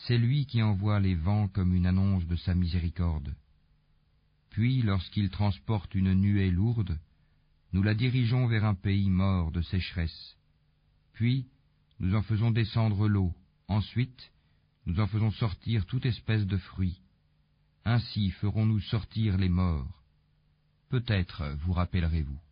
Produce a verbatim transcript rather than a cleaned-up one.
C'est lui qui envoie les vents comme une annonce de sa miséricorde. Puis, lorsqu'il transporte une nuée lourde, nous la dirigeons vers un pays mort de sécheresse. Puis, nous en faisons descendre l'eau. Ensuite, nous en faisons sortir toute espèce de fruits. Ainsi ferons-nous sortir les morts. Peut-être vous rappellerez-vous.